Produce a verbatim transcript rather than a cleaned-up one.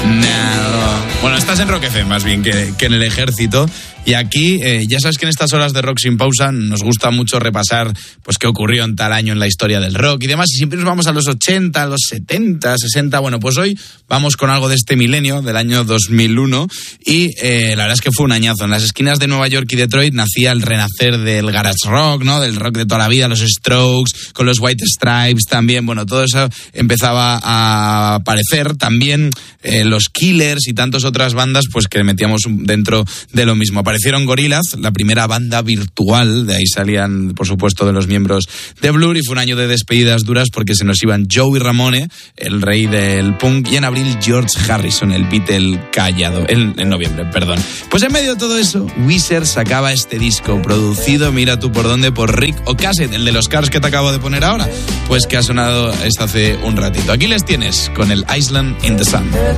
No. Bueno, estás en Rock F M más bien que, que en el ejército. Y aquí, eh, ya sabes que en estas horas de Rock Sin Pausa nos gusta mucho repasar pues qué ocurrió en tal año en la historia del rock y demás. Y siempre nos vamos a los ochenta, a los setenta, sesenta. Bueno, pues hoy vamos con algo de este milenio, del año dos mil uno. Y eh, la verdad es que fue un añazo. En las esquinas de Nueva York y Detroit nacía el renacer del garage rock, ¿no? Del rock de toda la vida, los Strokes, con los White Stripes también. Bueno, todo eso empezaba a aparecer. También eh, los Killers y tantas otras bandas pues que metíamos dentro de lo mismo. Aparecieron Gorillaz, la primera banda virtual, de ahí salían, por supuesto, de los miembros de Blur, y fue un año de despedidas duras porque se nos iban Joey Ramone, el rey del punk, y en abril George Harrison, el Beatle callado, en, en noviembre, perdón. Pues en medio de todo eso, Weezer sacaba este disco, producido, mira tú por dónde, por Rick Ocasek, el de los Cars que te acabo de poner ahora, pues que ha sonado hasta hace un ratito. Aquí les tienes, con el Island in the Sun.